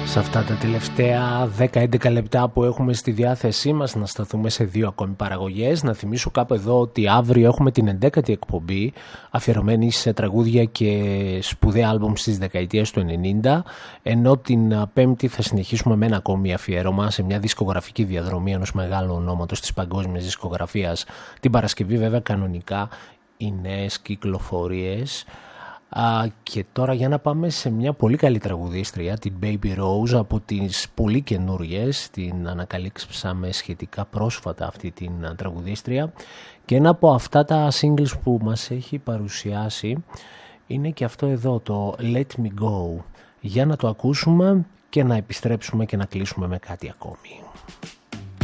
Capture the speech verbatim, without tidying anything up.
Σε αυτά τα τελευταία δέκα με έντεκα λεπτά που έχουμε στη διάθεσή μας να σταθούμε σε δύο ακόμη παραγωγές. Να θυμίσω κάπου εδώ ότι αύριο έχουμε την ενδέκατη εκπομπή αφιερωμένη σε τραγούδια και σπουδαία άλμπουμ στις δεκαετίες του ενενήντα, ενώ την Πέμπτη θα συνεχίσουμε με ένα ακόμη αφιέρωμα σε μια δισκογραφική διαδρομή ενός μεγάλου ονόματος της παγκόσμιας δισκογραφίας. Την Παρασκευή βέβαια κανονικά οι νέες κυκλοφορίες. Α, και τώρα για να πάμε σε μια πολύ καλή τραγουδίστρια, την Baby Rose, από τις πολύ καινούριες. Την ανακαλύψαμε σχετικά πρόσφατα αυτή την τραγουδίστρια, και ένα από αυτά τα singles που μας έχει παρουσιάσει είναι και αυτό εδώ, το Let Me Go. Για να το ακούσουμε και να επιστρέψουμε και να κλείσουμε με κάτι ακόμη.